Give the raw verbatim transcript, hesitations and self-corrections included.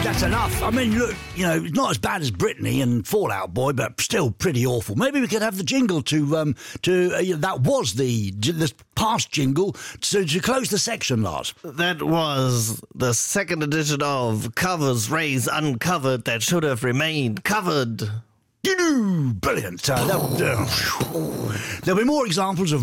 That's enough. I mean, look, you know, it's not as bad as Britney and Fall Out Boy, but still pretty awful. Maybe we could have the jingle to um to uh, that was the the past jingle to, to close the section, Lars. That was the second edition of Covers Raised Uncovered that should have remained covered. Brilliant. Uh, there'll, uh, there'll be more examples of